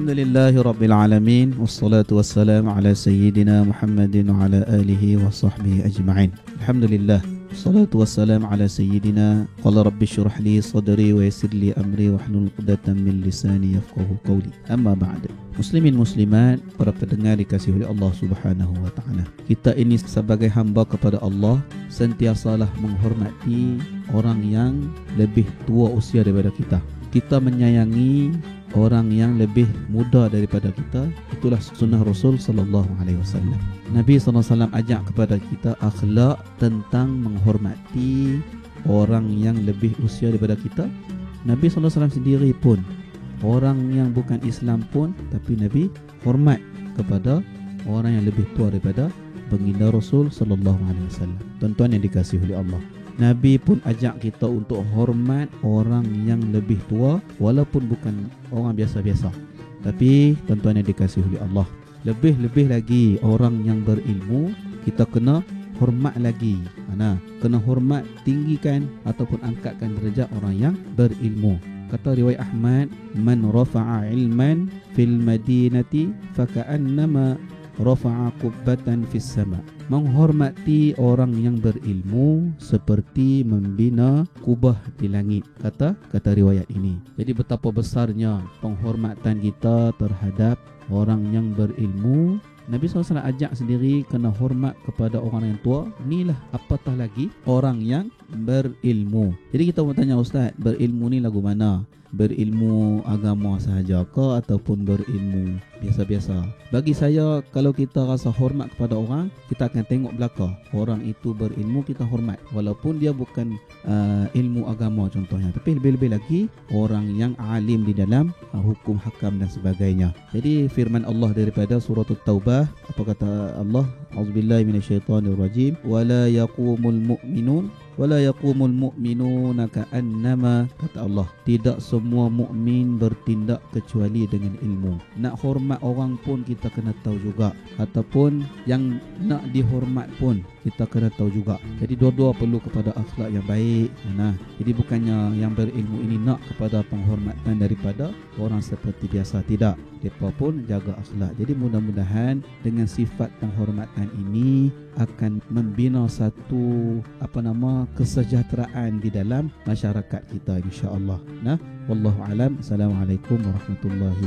Alhamdulillahi Rabbil Alamin. Wassalatu wassalamu ala Sayyidina Muhammadin wa ala alihi wa sahbihi ajma'in. Alhamdulillah. Wassalatu wassalamu ala Sayyidina. Qala rabbi syurah li sadri wa yassir li amri wa hlul 'uqdatam min lisani yafqahu qawli. Amma ba'd. Muslimin muslimat, para pendengar dikasihi oleh Allah Subhanahu wa taala. Kita ini sebagai hamba kepada Allah sentiasalah menghormati orang yang lebih tua usia daripada kita. Kita menyayangi orang yang lebih muda daripada kita. Itulah sunnah Rasul sallallahu alaihi wasallam. Nabi sallallahu alaihi wasallam ajak kepada kita akhlak tentang menghormati orang yang lebih usia daripada kita. Nabi sallallahu alaihi wasallam sendiri pun, orang yang bukan Islam pun, tapi Nabi hormat kepada orang yang lebih tua daripada baginda Rasul sallallahu alaihi wasallam. Tuan-tuan yang dikasihi oleh Allah, Nabi pun ajak kita untuk hormat orang yang lebih tua walaupun bukan orang biasa-biasa. Tapi tuan-tuan yang dikasihi oleh Allah, lebih-lebih lagi orang yang berilmu kita kena hormat lagi. Kena hormat, tinggikan ataupun angkatkan derajat orang yang berilmu. Kata riwayat Ahmad, man rafa'a ilman fil madinati faka'annama rafa'a qubbatan fis sama. Menghormati orang yang berilmu seperti membina kubah di langit, kata riwayat ini. Jadi betapa besarnya penghormatan kita terhadap orang yang berilmu. Nabi SAW ajak sendiri kena hormat kepada orang yang tua. Inilah apatah lagi orang yang berilmu. Jadi kita mau tanya, Ustaz, berilmu ni lagu mana? Berilmu agama sahaja ke ataupun berilmu biasa-biasa? Bagi saya, kalau kita rasa hormat kepada orang, kita akan tengok belakang. Orang itu berilmu, kita hormat walaupun dia bukan ilmu agama contohnya. Tapi lebih-lebih lagi orang yang alim di dalam hukum hakam dan sebagainya. Jadi firman Allah daripada surah At-Taubah, apa kata Allah? Auzubillahi minasyaitonirrajim. Wala yaqumul mu'minuna ka'annama, kata Allah, tidak semua mukmin bertindak kecuali dengan ilmu. Nak hormat orang pun kita kena tahu juga, ataupun yang nak dihormat pun kita kena tahu juga. Jadi dua-dua perlu kepada akhlak yang baik. Jadi bukannya yang berilmu ini nak kepada penghormatan daripada orang seperti biasa, tidak. Mereka pun jaga akhlak. Jadi mudah-mudahan dengan sifat penghormatan ini akan membina satu kesejahteraan di dalam masyarakat kita, insya-Allah. Wallahu alam. Assalamualaikum warahmatullahi